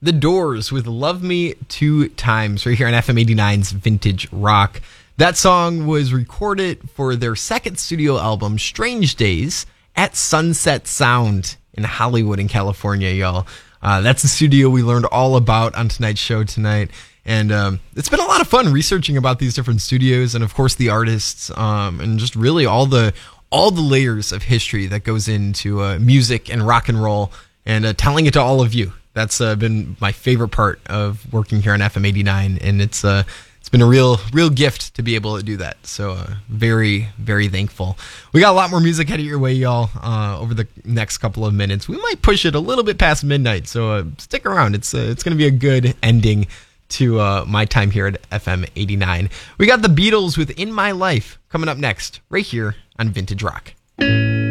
The Doors with Love Me Two Times right here on FM 89's Vintage Rock. That song was recorded for their second studio album, Strange Days, at Sunset Sound in Hollywood in California, y'all. That's the studio we learned all about on tonight's show tonight. And it's been a lot of fun researching about these different studios and, of course, the artists and just really all the layers of history that goes into music and rock and roll and telling it to all of you. That's been my favorite part of working here on FM 89, and it's been a real gift to be able to do that. So very, very thankful. We got a lot more music headed your way, y'all, over the next couple of minutes. We might push it a little bit past midnight, so stick around. It's going to be a good ending to my time here at FM 89. We got the Beatles with In My Life coming up next, right here on Vintage Rock.